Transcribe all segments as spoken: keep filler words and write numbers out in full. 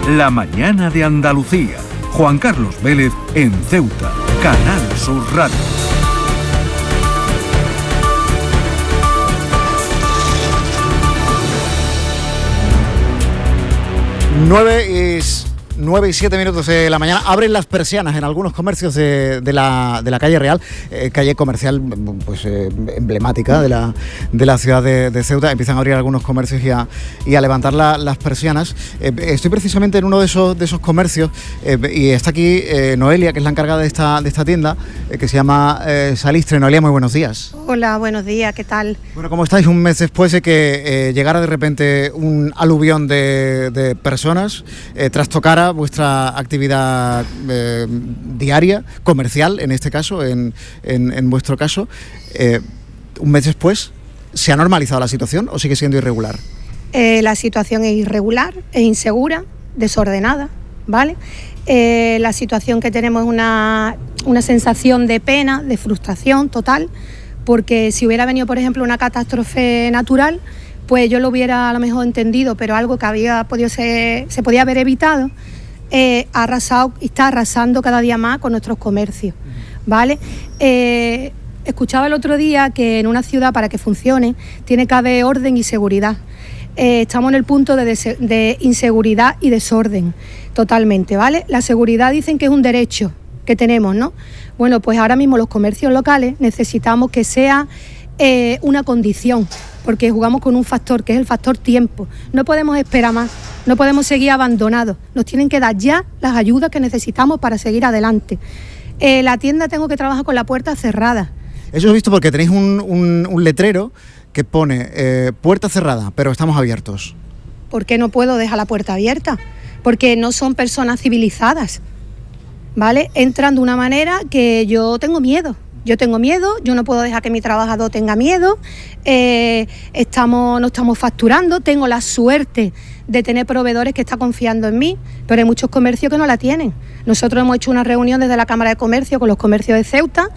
La mañana de Andalucía. Juan Carlos Vélez en Ceuta, Canal Sur Radio. Nueve y... nueve y siete minutos de la mañana. Abren las persianas en algunos comercios de, de, la, de la calle Real, eh, calle comercial pues eh, emblemática de la, de la ciudad de, de Ceuta. Empiezan a abrir algunos comercios y a, y a levantar la, las persianas. Eh, estoy precisamente en uno de esos, de esos comercios eh, y está aquí eh, Noelia, que es la encargada de esta, de esta tienda, eh, que se llama eh, Salistre. Noelia, muy buenos días. Hola, buenos días, ¿qué tal? Bueno, ¿cómo estáis un mes después de que eh, llegara de repente un aluvión de, de personas, eh, trastocara vuestra actividad eh, diaria, comercial en este caso, en, en, en vuestro caso? Eh, un mes después, ¿se ha normalizado la situación o sigue siendo irregular? Eh, la situación es irregular, es insegura, desordenada, ¿vale? Eh, la situación que tenemos es una, una sensación de pena, de frustración total, porque si hubiera venido, por ejemplo, una catástrofe natural, pues yo lo hubiera a lo mejor entendido, pero algo que había podido ser, se podía haber evitado, eh, ha arrasado y está arrasando cada día más con nuestros comercios, ¿vale? Eh, escuchaba el otro día que en una ciudad, para que funcione, tiene que haber orden y seguridad. Eh, estamos en el punto de, de, de inseguridad y desorden, totalmente, ¿vale? La seguridad dicen que es un derecho que tenemos, ¿no? Bueno, pues ahora mismo los comercios locales necesitamos que sea eh, una condición, porque jugamos con un factor que es el factor tiempo. No podemos esperar más, no podemos seguir abandonados. Nos tienen que dar ya las ayudas que necesitamos para seguir adelante. Eh, la tienda tengo que trabajar con la puerta cerrada. Eso he visto porque tenéis un, un, un letrero que pone eh, puerta cerrada, pero estamos abiertos. ¿Por qué no puedo dejar la puerta abierta? Porque no son personas civilizadas, ¿vale? Entran de una manera que yo tengo miedo. Yo tengo miedo, yo no puedo dejar que mi trabajador tenga miedo, eh, estamos, no estamos facturando, tengo la suerte de tener proveedores que están confiando en mí, pero hay muchos comercios que no la tienen. Nosotros hemos hecho una reunión desde la Cámara de Comercio con los comercios de Ceuta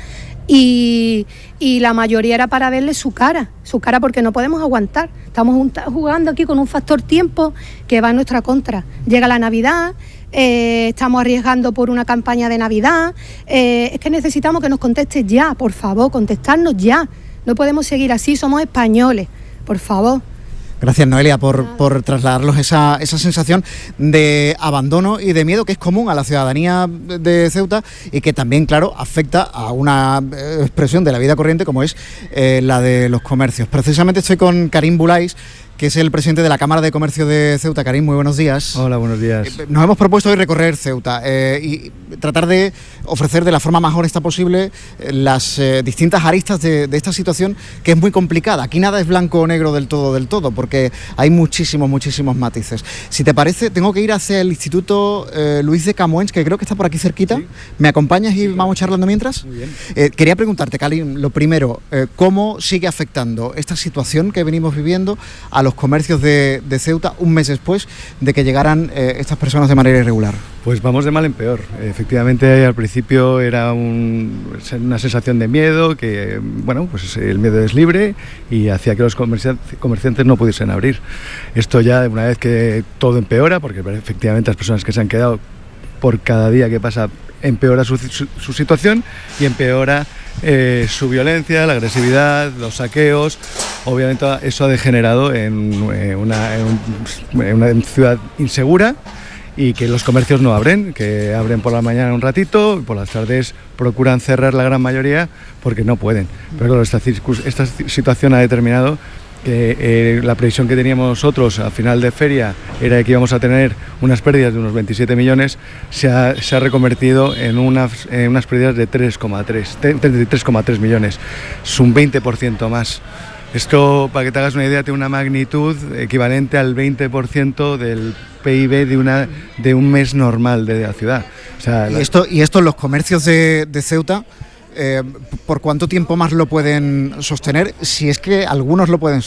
y, y la mayoría era para verle su cara, su cara porque no podemos aguantar. Estamos jugando aquí con un factor tiempo que va en nuestra contra. Llega la Navidad, Eh, estamos arriesgando por una campaña de Navidad, eh, es que necesitamos que nos contestes ya, por favor, contestarnos ya, no podemos seguir así, somos españoles, por favor. Gracias, Noelia, por, por trasladarnos esa, esa sensación de abandono y de miedo que es común a la ciudadanía de Ceuta y que también, claro, afecta a una expresión de la vida corriente como es eh, la de los comercios. Precisamente estoy con Karim Bulais, que es el presidente de la Cámara de Comercio de Ceuta. Karim, muy buenos días. Hola, buenos días. Nos hemos propuesto hoy recorrer Ceuta eh, y tratar de ofrecer de la forma más honesta posible eh, las eh, distintas aristas de, de esta situación, que es muy complicada. Aquí nada es blanco o negro del todo, del todo, porque hay muchísimos, muchísimos matices. Si te parece, tengo que ir hacia el Instituto eh, Luis de Camoens, que creo que está por aquí cerquita. ¿Sí? ¿Me acompañas y sí, vamos charlando mientras? Muy bien. Eh, quería preguntarte, Karim, lo primero, eh, ¿cómo sigue afectando esta situación que venimos viviendo a los comercios de, de Ceuta un mes después de que llegaran eh, estas personas de manera irregular? Pues vamos de mal en peor. Efectivamente, al principio era un, una sensación de miedo, que bueno, pues el miedo es libre y hacía que los comerciantes no pudiesen abrir. Esto ya, una vez que todo empeora, porque efectivamente las personas que se han quedado, por cada día que pasa empeora su, su, su situación y empeora eh, su violencia, la agresividad, los saqueos. Obviamente eso ha degenerado en, eh, una, en, un, en una ciudad insegura y que los comercios no abren, que abren por la mañana un ratito y por las tardes procuran cerrar la gran mayoría porque no pueden. Pero esta, esta situación ha determinado que eh, la previsión que teníamos nosotros a final de feria era que íbamos a tener unas pérdidas de unos veintisiete millones, se ha, se ha reconvertido en unas, en unas pérdidas de tres coma tres millones, es un veinte por ciento más. Esto, para que te hagas una idea, tiene una magnitud equivalente al veinte por ciento del P I B de, una, de un mes normal de la ciudad. O sea, ¿Y, esto, ¿Y esto en los comercios de, de Ceuta, eh, por cuánto tiempo más lo pueden sostener? Si es que algunos lo pueden sostener.